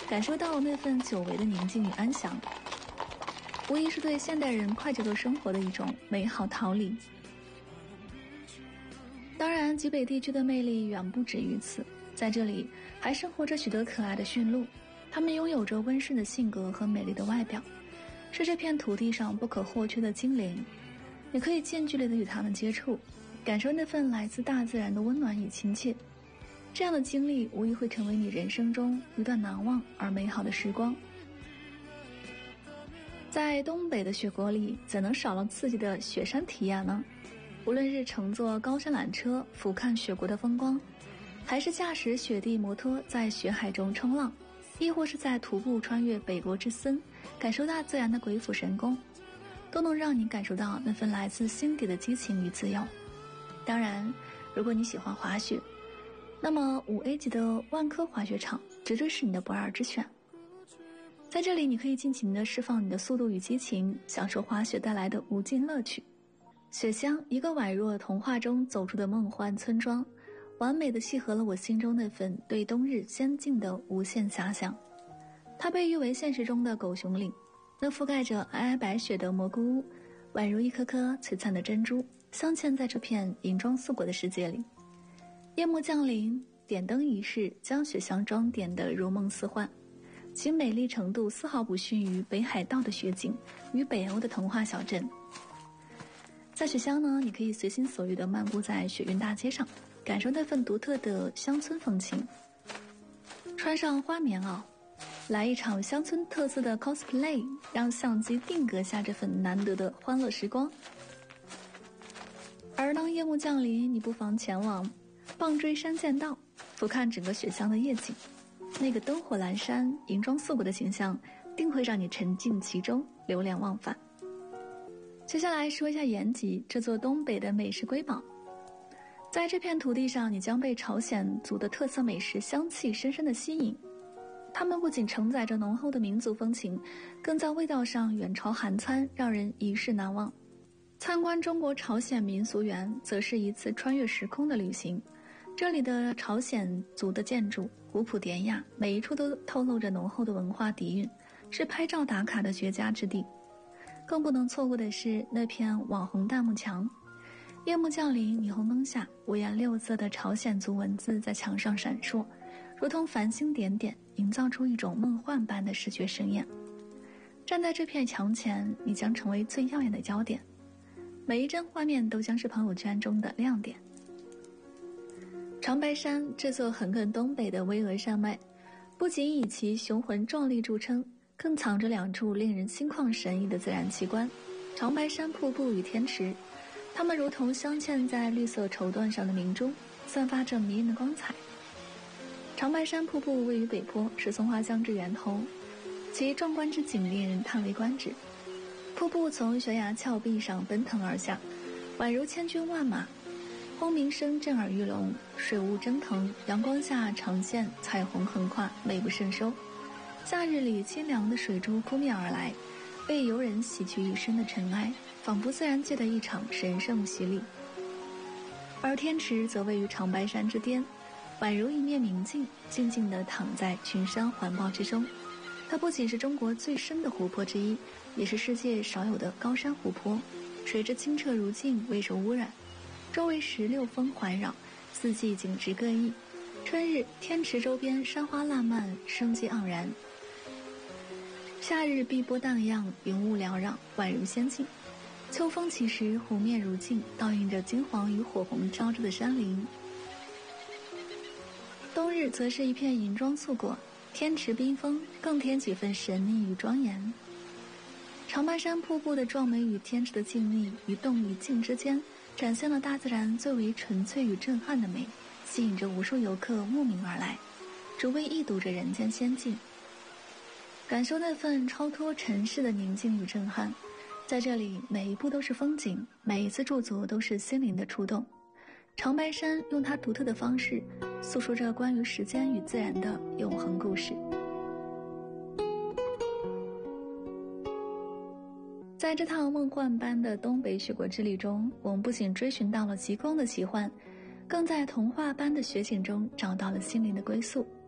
感受到那份久违的宁静与安详，无疑是对现代人快节奏生活的一种美好逃离。当然，极北地区的魅力远不止于此，在这里还生活着许多可爱的驯鹿，它们拥有着温顺的性格和美丽的外表，是这片土地上不可或缺的精灵。你可以近距离地与它们接触，感受那份来自大自然的温暖与亲切。这样的经历无疑会成为你人生中一段难忘而美好的时光。在东北的雪国里，怎能少了刺激的雪山体验呢？无论是乘坐高山缆车俯瞰雪国的风光，还是驾驶雪地摩托在雪海中冲浪，亦或是在徒步穿越北国之森，感受大自然的鬼斧神工，都能让你感受到那份来自心底的激情与自由。当然，如果你喜欢滑雪，那么5A 级的万科滑雪场绝对是你的不二之选。在这里，你可以尽情地释放你的速度与激情，享受滑雪带来的无尽乐趣。雪乡，一个宛若童话中走出的梦幻村庄，完美地契合了我心中那份对冬日仙境的无限遐想。它被誉为现实中的狗熊岭，那覆盖着皑皑白雪的蘑菇屋，宛如一颗颗璀璨的珍珠，镶嵌在这片银装素裹的世界里。夜幕降临，点灯仪式将雪乡装点得如梦似幻，其美丽程度丝毫不逊于北海道的雪景与北欧的童话小镇。在雪乡呢，你可以随心所欲地漫步在雪云大街上，感受那份独特的乡村风情。穿上花棉袄，来一场乡村特色的 cosplay， 让相机定格下这份难得的欢乐时光。而当夜幕降临，你不妨前往棒锥山涧道，俯瞰整个雪乡的夜景，那个灯火阑珊、银装素裹的形象，定会让你沉浸其中，流连忘返。接下来说一下延吉，这座东北的美食瑰宝。在这片土地上，你将被朝鲜族的特色美食香气深深地吸引。它们不仅承载着浓厚的民族风情，更在味道上远超韩餐，让人一世难忘。参观中国朝鲜民俗园，则是一次穿越时空的旅行。这里的朝鲜族的建筑古朴典雅，每一处都透露着浓厚的文化底蕴，是拍照打卡的绝佳之地。更不能错过的是那片网红弹幕墙，夜幕降临，霓虹灯下五颜六色的朝鲜族文字在墙上闪烁，如同繁星点点，营造出一种梦幻般的视觉盛宴。站在这片墙前，你将成为最耀眼的焦点，每一帧画面都将是朋友圈中的亮点。长白山，这座横亘东北的巍峨山脉，不仅以其雄浑壮丽著称，更藏着2处令人心旷神怡的自然奇观：长白山瀑布与天池。它们如同镶嵌在绿色绸缎上的明珠，散发着迷人的光彩。长白山瀑布位于北坡，是松花江之源头，其壮观之景令人叹为观止。瀑布从悬崖峭壁上奔腾而下，宛如千军万马，轰鸣声震耳欲聋，水雾蒸腾，阳光下长线彩虹横跨，美不胜收。夏日里清凉的水珠扑面而来，为游人洗去一身的尘埃，仿佛自然界的一场神圣洗礼。而天池则位于长白山之巅，宛如一面明镜，静静地躺在群山环抱之中。它不仅是中国最深的湖泊之一，也是世界少有的高山湖泊，水质清澈如镜，未受污染，周围16峰环绕，四季景致各异。春日，天池周边山花烂漫，生机盎然；夏日碧波荡漾，云雾缭绕，宛如仙境。秋风起时，湖面如镜，倒映着金黄与火红交织的山林。冬日则是一片银装素裹，天池缤纷，更添几分神秘与庄严。长白山瀑布的壮美与天池的静谧与动与静之间，展现了大自然最为纯粹与震撼的美，吸引着无数游客慕名而来，只为一睹着人间仙境，感受那份超脱尘世的宁静与震撼。在这里，每一步都是风景，每一次驻足都是心灵的触动。长白山用它独特的方式，诉说着关于时间与自然的永恒故事。在这趟梦幻般的东北雪国之旅中，我们不仅追寻到了极光的奇幻，更在童话般的雪景中找到了心灵的归宿。